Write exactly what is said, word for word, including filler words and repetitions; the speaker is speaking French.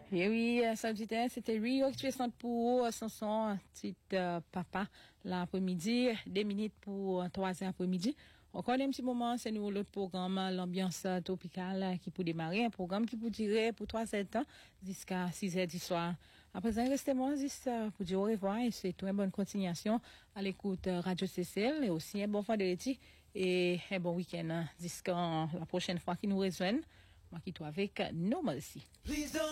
Et oui, ça c'était Rio qui fait centre pour son son petit euh, papa l'après-midi, deux minutes pour trois heures après-midi. Encore un petit moment, c'est nous l'autre programme, l'ambiance tropicale qui peut démarrer, un programme qui peut durer pour trois sept ans jusqu'à six heures du soir. Après ça, restez moi juste pour dire au revoir et c'est une bonne continuation à l'écoute Radio C C L et aussi un bon vendredi et un bon week-end jusqu'à la prochaine fois qui nous rejoignent. Moi qui toi avec Normalcy.